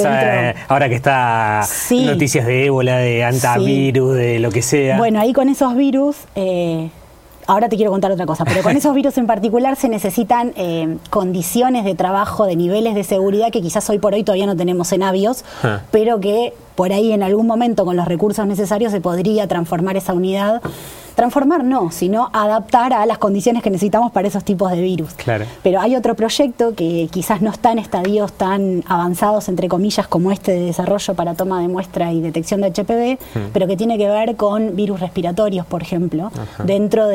ahora que está noticias de ébola, de antivirus, de lo que sea. Bueno, ahí con esos virus... ahora te quiero contar otra cosa, pero con esos virus en particular se necesitan condiciones de trabajo, de niveles de seguridad que quizás hoy por hoy todavía no tenemos en Avios, pero que por ahí en algún momento con los recursos necesarios se podría transformar esa unidad. Transformar no, sino adaptar a las condiciones que necesitamos para esos tipos de virus. Claro. Pero hay otro proyecto que quizás no está en estadios tan avanzados, entre comillas, como este de desarrollo para toma de muestra y detección de HPV, pero que tiene que ver con virus respiratorios, por ejemplo, dentro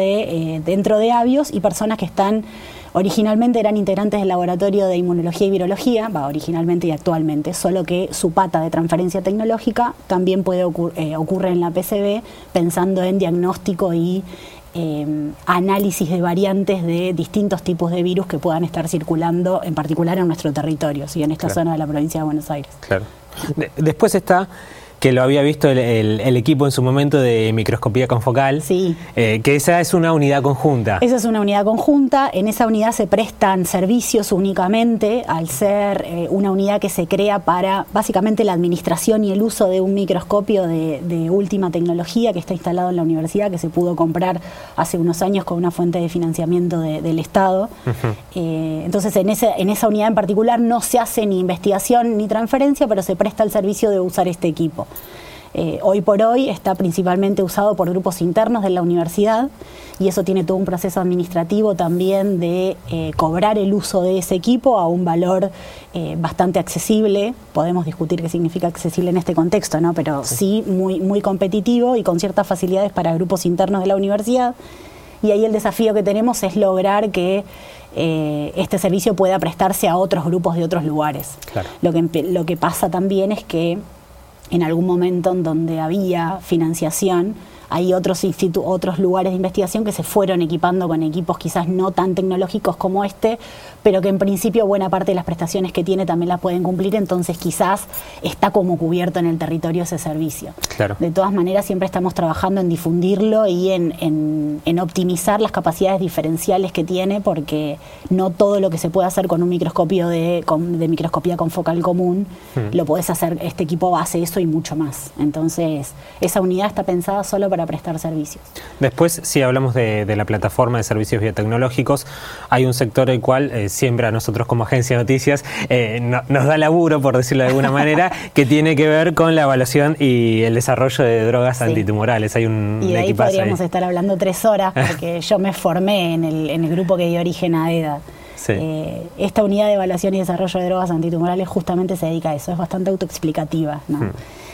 de Avios, y personas que están... Originalmente eran integrantes del laboratorio de inmunología y virología, originalmente y actualmente, solo que su pata de transferencia tecnológica también ocurre en la PCB, pensando en diagnóstico y análisis de variantes de distintos tipos de virus que puedan estar circulando, en particular en nuestro territorio, ¿sí? En esta zona de la provincia de Buenos Aires. Claro. Después está... que lo había visto el equipo en su momento de microscopía confocal, que esa es una unidad conjunta. Esa es una unidad conjunta, en esa unidad se prestan servicios únicamente, al ser una unidad que se crea para básicamente la administración y el uso de un microscopio de última tecnología que está instalado en la universidad, que se pudo comprar hace unos años con una fuente de financiamiento del Estado. Entonces en esa unidad en particular no se hace ni investigación ni transferencia, pero se presta el servicio de usar este equipo. Hoy por hoy está principalmente usado por grupos internos de la universidad, y eso tiene todo un proceso administrativo también de cobrar el uso de ese equipo a un valor bastante accesible. Podemos discutir qué significa accesible en este contexto, ¿no? Pero sí muy, muy competitivo y con ciertas facilidades para grupos internos de la universidad. Y ahí el desafío que tenemos es lograr que este servicio pueda prestarse a otros grupos de otros lugares. Claro. Lo que pasa también es que en algún momento en donde había financiación, hay otros lugares de investigación que se fueron equipando con equipos quizás no tan tecnológicos como este, pero que en principio buena parte de las prestaciones que tiene también las pueden cumplir, entonces quizás está como cubierto en el territorio ese servicio. Claro. De todas maneras siempre estamos trabajando en difundirlo y en optimizar las capacidades diferenciales que tiene, porque no todo lo que se puede hacer con un microscopio de microscopía confocal común lo podés hacer, este equipo hace eso y mucho más. Entonces esa unidad está pensada solo para prestar servicios. Después, si hablamos de la plataforma de servicios biotecnológicos, hay un sector el cual siempre a nosotros como agencia de noticias nos da laburo, por decirlo de alguna manera, que tiene que ver con la evaluación y el desarrollo de drogas antitumorales. Hay un y de ahí equipazo podríamos estar hablando 3 horas, porque yo me formé en el grupo que dio origen a EDA. Esta unidad de evaluación y desarrollo de drogas antitumorales justamente se dedica a eso, es bastante autoexplicativa, ¿no?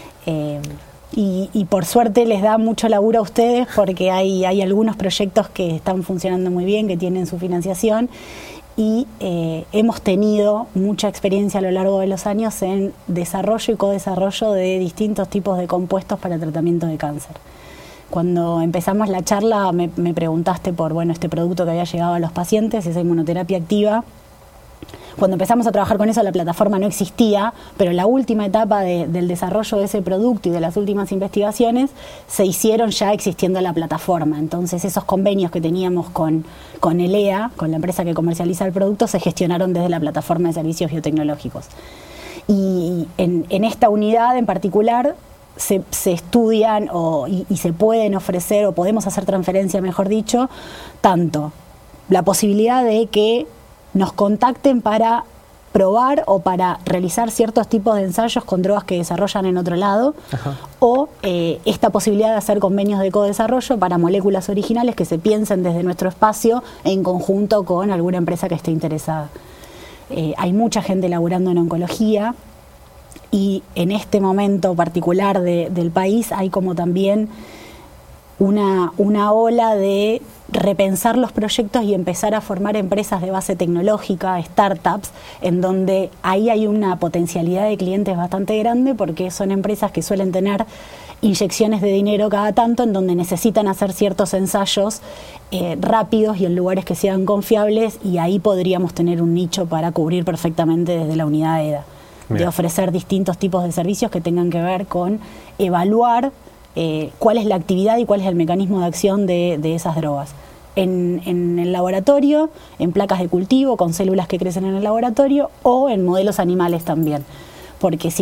Y por suerte les da mucho laburo a ustedes, porque hay algunos proyectos que están funcionando muy bien, que tienen su financiación, y hemos tenido mucha experiencia a lo largo de los años en desarrollo y codesarrollo de distintos tipos de compuestos para tratamiento de cáncer. Cuando empezamos la charla me preguntaste por este producto que había llegado a los pacientes, esa inmunoterapia activa. Cuando empezamos a trabajar con eso, la plataforma no existía, pero la última etapa del desarrollo de ese producto y de las últimas investigaciones se hicieron ya existiendo la plataforma. Entonces esos convenios que teníamos con ELEA, con la empresa que comercializa el producto, se gestionaron desde la plataforma de servicios biotecnológicos. Y en esta unidad en particular se estudian y se pueden ofrecer, o podemos hacer transferencia, mejor dicho, tanto la posibilidad de que nos contacten para probar o para realizar ciertos tipos de ensayos con drogas que desarrollan en otro lado, o esta posibilidad de hacer convenios de codesarrollo para moléculas originales que se piensen desde nuestro espacio en conjunto con alguna empresa que esté interesada. Hay mucha gente laburando en oncología, y en este momento particular del país hay como también una ola de repensar los proyectos y empezar a formar empresas de base tecnológica, startups, en donde ahí hay una potencialidad de clientes bastante grande, porque son empresas que suelen tener inyecciones de dinero cada tanto, en donde necesitan hacer ciertos ensayos rápidos y en lugares que sean confiables, y ahí podríamos tener un nicho para cubrir perfectamente desde la unidad de EDA. Bien. De ofrecer distintos tipos de servicios que tengan que ver con evaluar cuál es la actividad y cuál es el mecanismo de acción de esas drogas. En el laboratorio, en placas de cultivo, con células que crecen en el laboratorio, o en modelos animales también. Porque si